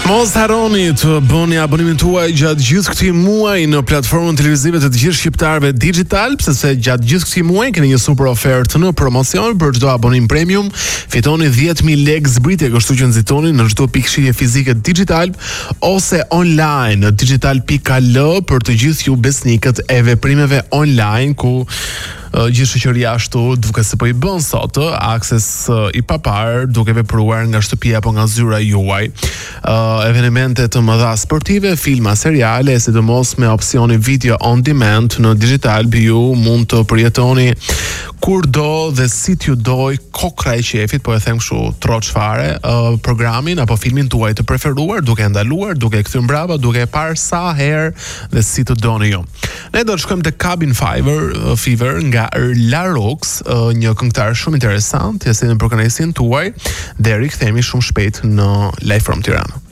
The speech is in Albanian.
Mos harroni të bëni abonimin tuaj gjatë gjithë këtij muaji në platformën televizive të gjithë shqiptarëve digital, sepse gjatë gjithë këtij muaji keni një super ofertë në promocion për çdo abonim premium, fitoni 10.000 lekë zbritje, kështu që nxitoni në çdo pikë shitje fizike digital ose online në digital.al për të gjithë ju besnikët e veprimeve online ku gjithë shoqëria ashtu duke se po i bën sot akses i papar duke vepruar nga shtëpia apo nga zyra juaj. Evenimente të mëdha sportive, filma, seriale, sidomos me opsioni video on demand në digital, ju mund të përjetoni kur do dhe si t'ju doj kokra e qefit, po e them kështu troç fare, programin apo filmin tuaj të preferuar, duke ndaluar, duke kthyer mbrapa, duke parë sa herë dhe si të doni ju. Ne do të shkojmë te Cabin Fever nga Larox, një këngëtar shumë interesant, ja sjellën për kënaqësinë tuaj, deri kthehemi shumë shpejt në Live from Tirana.